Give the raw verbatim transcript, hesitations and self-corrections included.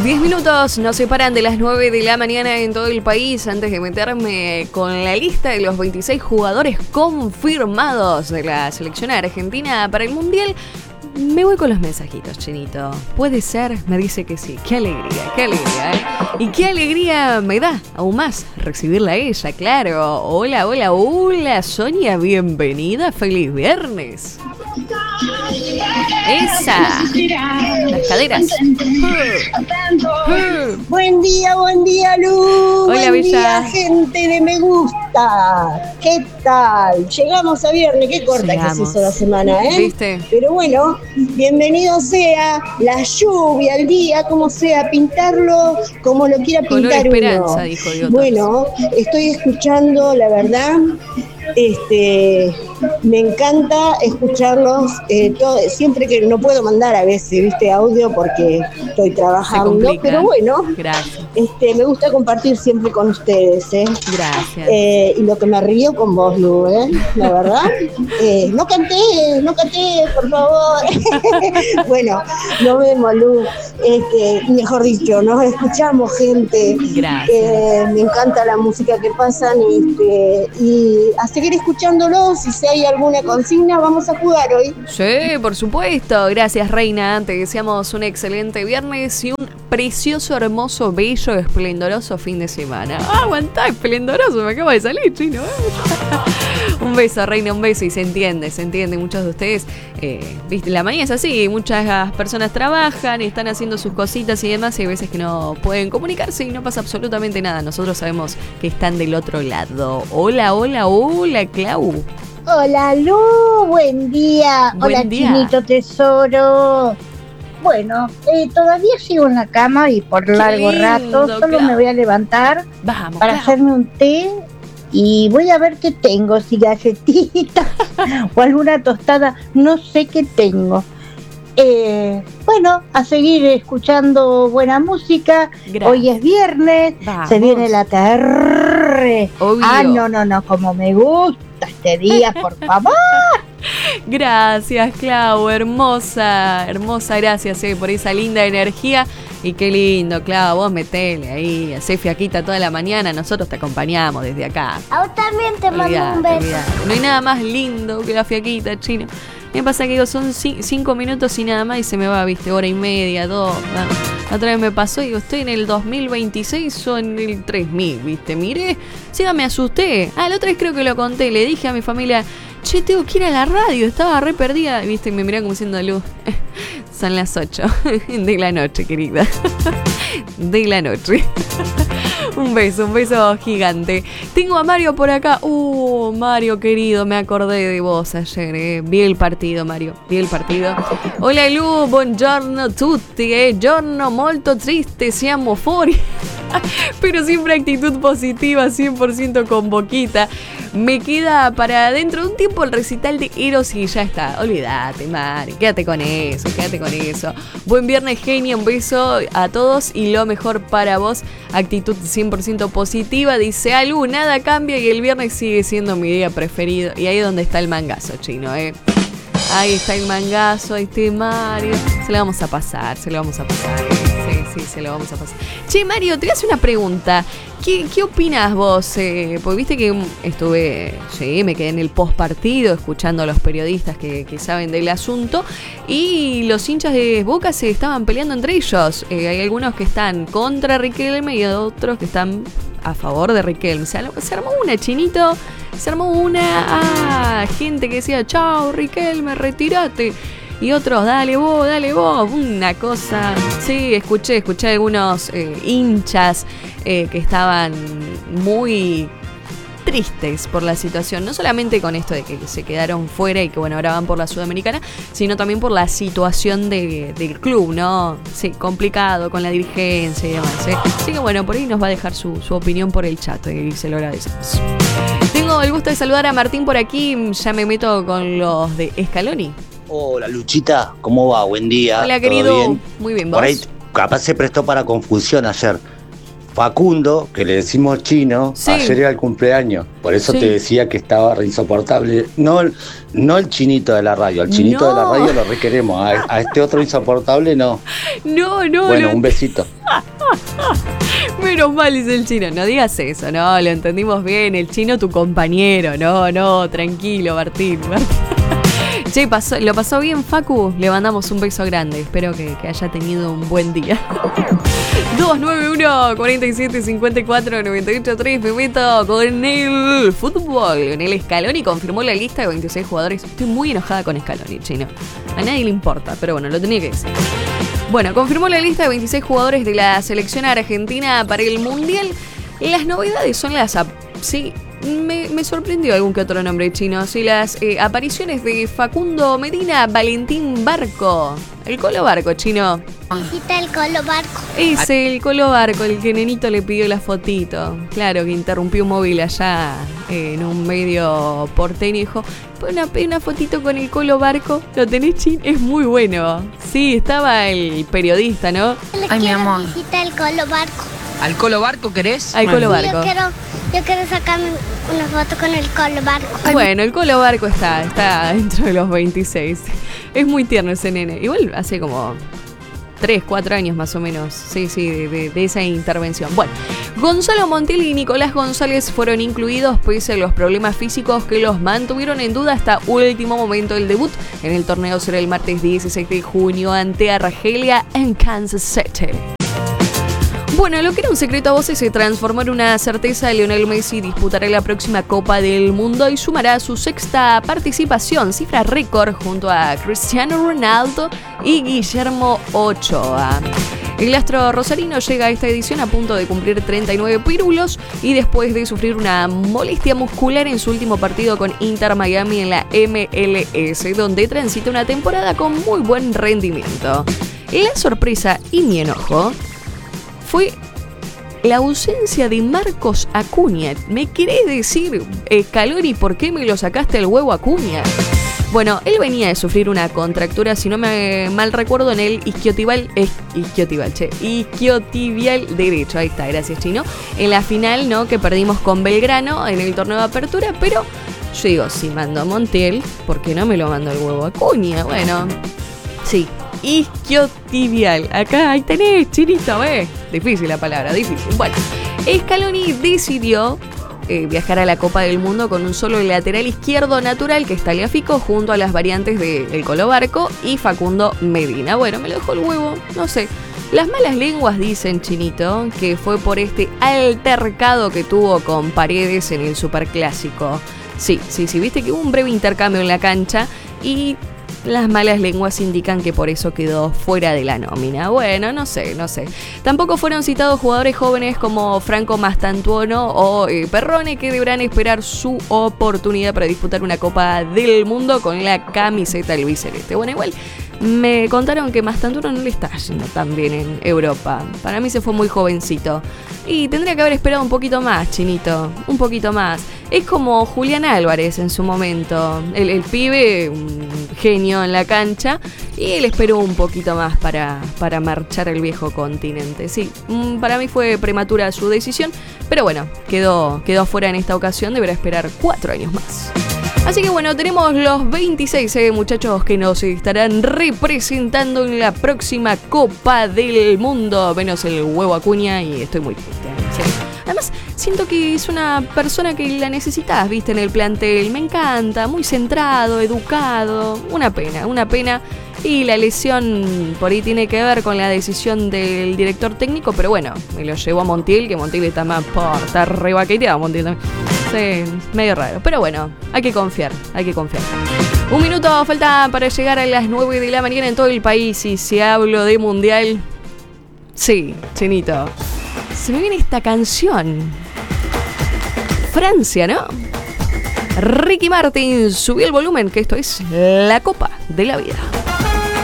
Diez minutos nos separan de las nueve de la mañana en todo el país. Antes de meterme con la lista de los veintiséis jugadores confirmados de la selección argentina para el Mundial, me voy con los mensajitos, Chinito. ¿Puede ser? Me dice que sí. ¡Qué alegría! ¡Qué alegría! ¿eh? Y qué alegría me da, aún más, recibirla a ella, claro. Hola, hola, hola, Sonia, bienvenida. ¡Feliz viernes! Esa. Las caderas. Uh, uh. Buen día, buen día, Lu. Hola, buen Bella. día, gente de Me Gusta. ¿Qué tal? Llegamos a viernes. Qué corta Llegamos. que se hizo la semana, ¿eh? ¿Viste? Pero bueno, bienvenido sea la lluvia, el día, como sea, pintarlo como lo quiera Color pintar esperanza, uno. dijo Diotas. Bueno, estoy escuchando, la verdad, este, me encanta escucharlos, eh, todo, siempre que no puedo mandar a veces, viste, audio porque estoy trabajando, complica. pero bueno, Gracias. este, me gusta compartir siempre con ustedes, ¿eh? Gracias. Eh, y lo que me río con vos, Lu, ¿eh? La verdad. Eh, no canté, no canté, por favor. Bueno, nos vemos, Lu. Este, mejor dicho, nos escuchamos, gente. Gracias. Eh, me encanta la música que pasan este, y a seguir escuchándolos. Si hay alguna consigna, vamos a jugar hoy. Sí, por supuesto. Gracias, Reina. Te deseamos un excelente viernes y un precioso, hermoso, bello, esplendoroso fin de semana. Ah, aguantá, esplendoroso, me acaba de salir, Chino. Un beso, Reina, un beso. Y se entiende, se entiende. Muchos de ustedes, eh, viste, la mañana es así. Muchas personas trabajan y están haciendo sus cositas y demás. Y hay veces que no pueden comunicarse y no pasa absolutamente nada. Nosotros sabemos que están del otro lado. Hola, hola, hola, Clau. Hola, Lu, buen día. Buen Hola, día. Chinito Tesoro. Bueno, eh, todavía sigo en la cama y por Qué largo lindo, rato solo Clau. me voy a levantar Vamos, para Clau. hacerme un té y voy a ver qué tengo, si galletitas o alguna tostada, no sé qué tengo. Eh, bueno, a seguir escuchando buena música. Gracias. Hoy es viernes, Vamos. se viene la tarde. Obvio. Ah, no, no, no, como me gusta este día, por favor. Gracias, Clau, hermosa, hermosa, gracias eh, por esa linda energía. Y qué lindo, Clau, vos metele ahí, hacé fiaquita toda la mañana, nosotros te acompañamos desde acá. A vos también te mando Olvidate, un beso. olvidate. No hay nada más lindo que la fiaquita, Chino. Me pasa que digo, son ci- cinco minutos y nada más y se me va, viste, hora y media, dos. ¿no? La otra vez me pasó y digo, estoy en el dos mil veintiséis o en el tres mil, viste, miré, sí, me asusté. Ah, la otra vez creo que lo conté, le dije a mi familia, che, tengo que ir a la radio, estaba re perdida, viste, y me miraron como diciendo, Luz, son las ocho de la noche, querida, de la noche. Un beso, un beso gigante. Tengo a Mario por acá. Uh, Mario querido, me acordé de vos ayer, eh. Vi el partido, Mario. Vi el partido. Hola Lu, buongiorno tutti, eh. Giorno molto triste, siamo fuori. Pero siempre actitud positiva, cien por ciento con Boquita. Me queda para dentro de un tiempo el recital de Eros y ya está. Olvídate, Mari, quédate con eso, quédate con eso. Buen viernes, genia, un beso a todos y lo mejor para vos. Actitud cien por ciento positiva, dice Alu, nada cambia y el viernes sigue siendo mi día preferido. Y ahí es donde está el mangazo, Chino, ¿eh? Ahí está el mangazo, ahí está Mario. Se lo vamos a pasar, se lo vamos a pasar. Sí, sí, se lo vamos a pasar. Che, Mario, te hace una pregunta. ¿Qué, qué opinas vos? Eh, porque viste que estuve, sí, me quedé en el post partido escuchando a los periodistas que, que saben del asunto y los hinchas de Boca se estaban peleando entre ellos. Eh, hay algunos que están contra Riquelme y otros que están a favor de Riquelme. O sea, se armó una, Chinito, se armó una ah, gente que decía, chao Riquelme, retírate. Y otros, dale vos, dale vos, una cosa. Sí, escuché, escuché algunos eh, hinchas eh, que estaban muy tristes por la situación, no solamente con esto de que se quedaron fuera y que bueno, ahora van por la Sudamericana, sino también por la situación de, del club, ¿no? Sí, complicado con la dirigencia y demás, ¿eh? Así que bueno, por ahí nos va a dejar su, su opinión por el chat y se lo agradecemos. Tengo el gusto de saludar a Martín por aquí, ya me meto con los de Scaloni. Hola Luchita, ¿cómo va? Buen día. Hola ¿Todo querido, bien? muy bien, ¿vos? Por ahí capaz se prestó para confusión ayer. Facundo, que le decimos Chino, Sí. ayer era el cumpleaños. Por eso Sí. te decía que estaba re insoportable. No, el- no el chinito de la radio, al chinito No. de la radio lo requeremos. A, a este otro insoportable no. No, no, Bueno, lo- un besito. menos mal es el chino. No digas eso, no, lo entendimos bien. El chino tu compañero. No, no, tranquilo, Martín. Martín. Che, pasó, ¿lo pasó bien, Facu? Le mandamos un beso grande. Espero que, que haya tenido un buen día. dos nueve uno, cuatro siete, cinco cuatro, nueve ocho tres. Me meto con el fútbol. En el Scaloni confirmó la lista de veintiséis jugadores. Estoy muy enojada con Scaloni, chino. A nadie le importa, pero bueno, lo tenía que decir. Bueno, confirmó la lista de veintiséis jugadores de la selección argentina para el Mundial. Las novedades son las... ap- Sí, me, me sorprendió algún que otro nombre chino. Sí, las eh, apariciones de Facundo Medina, Valentín Barco. El Colo Barco, chino. Visita el Colo Barco. Es el Colo Barco, el que Nenito le pidió la fotito. Claro, que interrumpió un móvil allá eh, en un medio porteño y dijo, pon una, una fotito con el Colo Barco. ¿Lo tenés, chin? Es muy bueno. Sí, estaba el periodista, ¿no? Les Ay, mi quiero amor. Visita el Colo Barco. ¿Al Colo Barco querés? Al Colo Sí, Barco. yo quiero, yo quiero sacarme una foto con el Colo Barco. Bueno, el Colo Barco está, está dentro de los veintiséis. Es muy tierno ese nene. Igual hace como tres, cuatro años más o menos. Sí, sí, de, de- de esa intervención. Bueno, Gonzalo Montiel y Nicolás González fueron incluidos pese a los problemas físicos que los mantuvieron en duda hasta último momento. El debut en el torneo será el martes dieciséis de junio ante Argelia en Kansas City. Bueno, lo que era un secreto a voces se transformó en una certeza. Lionel Messi disputará la próxima Copa del Mundo y sumará su sexta participación, cifra récord, junto a Cristiano Ronaldo y Guillermo Ochoa. El astro rosarino llega a esta edición a punto de cumplir treinta y nueve pirulos y después de sufrir una molestia muscular en su último partido con Inter Miami en la M L S, donde transita una temporada con muy buen rendimiento. La sorpresa y mi enojo fue la ausencia de Marcos Acuña. ¿Me querés decir, eh, Scaloni, por qué me lo sacaste el huevo Acuña? Bueno, él venía de sufrir una contractura, si no me mal recuerdo, en el isquiotibial, eh, isquiotibial, che, isquiotibial derecho. Ahí está, gracias, chino. En la final, ¿no?, que perdimos con Belgrano en el torneo de apertura, pero yo digo, si mando a Montiel, ¿por qué no me lo mando el huevo Acuña? Bueno, sí. Isquiotibial. Acá, ahí tenés, chinito, ¿ves? Difícil la palabra, difícil. Bueno, Scaloni decidió eh, viajar a la Copa del Mundo con un solo lateral izquierdo natural, que es Tagliafico, junto a las variantes de El Colo Barco y Facundo Medina. Bueno, me lo dejó el huevo, no sé. Las malas lenguas dicen, chinito, que fue por este altercado que tuvo con Paredes en el Superclásico. Sí, sí, sí, viste que hubo un breve intercambio en la cancha y las malas lenguas indican que por eso quedó fuera de la nómina. Bueno, no sé, no sé. Tampoco fueron citados jugadores jóvenes como Franco Mastantuono o eh, Perrone, que deberán esperar su oportunidad para disputar una Copa del Mundo con la camiseta albiceleste. Bueno, igual me contaron que Mastantuono no le está yendo tan bien en Europa. Para mí se fue muy jovencito. Y tendría que haber esperado un poquito más, chinito. Un poquito más. Es como Julián Álvarez en su momento. El, el pibe, un genio en la cancha. Y él esperó un poquito más para, para marchar al viejo continente. Sí, mm, para mí fue prematura su decisión. Pero bueno, quedó, quedó fuera en esta ocasión. Deberá esperar cuatro años más. Así que bueno, tenemos los veintiséis eh, muchachos que nos estarán representando en la próxima Copa del Mundo. Menos el huevo Acuña y estoy muy triste. Sí. Además, siento que es una persona que la necesitas, viste, en el plantel. Me encanta, muy centrado, educado. Una pena, una pena. Y la lesión por ahí tiene que ver con la decisión del director técnico, pero bueno, me lo llevó a Montiel, que Montiel está más por, está re baqueteado Montiel también. Sí, medio raro, pero bueno, hay que confiar, hay que confiar. Un minuto falta para llegar a las nueve de la mañana en todo el país, y si hablo de mundial, sí, chinito, se me viene esta canción. Francia, ¿no? Ricky Martin, subí el volumen, que esto es la Copa de la Vida.